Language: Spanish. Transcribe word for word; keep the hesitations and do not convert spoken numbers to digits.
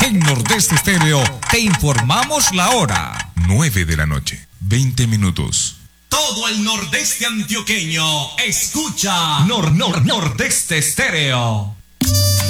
En Nordeste Estéreo te informamos la hora. nueve de la noche, veinte minutos. Todo el Nordeste antioqueño escucha Nor Nor Nordeste Estéreo.